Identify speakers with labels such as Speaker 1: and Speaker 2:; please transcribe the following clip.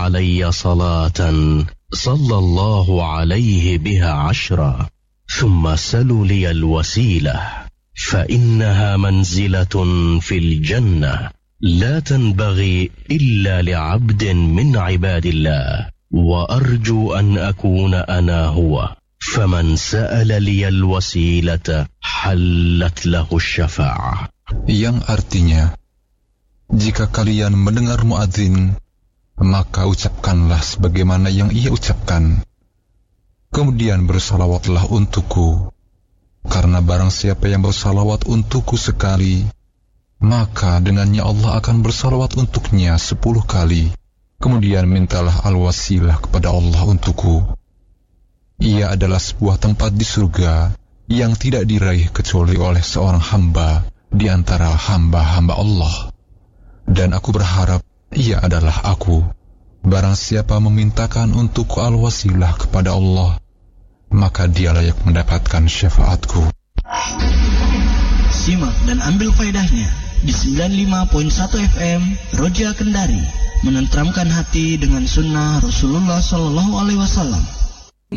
Speaker 1: علي صلاة صلى الله عليه بها 10 ثم سلوا لي الوسيلة فإنها منزلة في الجنة لا تنبغي إلا لعبد من عباد الله وأرجو أن أكون أنا هو فمن سأل لي الوسيلة حلت له الشفاعة.
Speaker 2: Yang artinya, jika kalian mendengar muadzin, maka ucapkanlah sebagaimana yang ia ucapkan. Kemudian bersalawatlah untukku, karena barang siapa yang bersalawat untukku sekali, maka dengannya Allah akan bersalawat untuknya 10 kali. Kemudian mintalah al-wasilah kepada Allah untukku. Ia adalah sebuah tempat di surga yang tidak diraih kecuali oleh seorang hamba di antara hamba-hamba Allah. Dan aku berharap ia adalah aku. Barang siapa memintakan untukku al-wasilah kepada Allah, maka dia layak mendapatkan syafaatku.
Speaker 3: Simak dan ambil faedahnya di 95.1 FM Roja Kendari, menenteramkan hati dengan sunnah Rasulullah SAW.